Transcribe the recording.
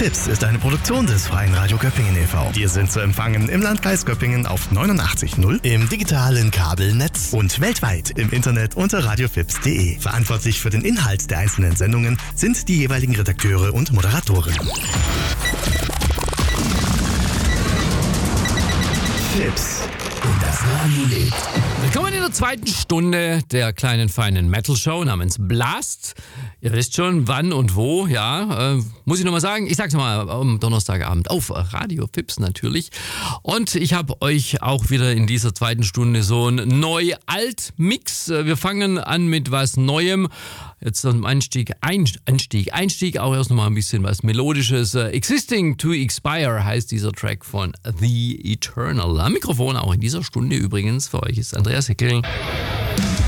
FIPS ist eine Produktion des Freien Radio Göppingen e.V. Wir sind zu empfangen im Landkreis Göppingen auf 89.0, im digitalen Kabelnetz und weltweit im Internet unter radiofips.de. Verantwortlich für den Inhalt der einzelnen Sendungen sind die jeweiligen Redakteure und Moderatoren. FIPS. Und das Radio lebt. Willkommen in der zweiten Stunde der kleinen feinen Metal-Show namens Blast. Ihr wisst schon, wann und wo, ja. Muss ich nochmal sagen, ich sag's nochmal, am Donnerstagabend auf Radio Fips natürlich. Und ich habe euch auch wieder in dieser zweiten Stunde so einen Neu-Alt-Mix. Wir fangen an mit was Neuem. Jetzt zum Einstieg auch erst nochmal ein bisschen was Melodisches. Existing to Expire heißt dieser Track von The Eternal. Am Mikrofon auch in dieser Stunde übrigens für euch ist Andreas Hickel.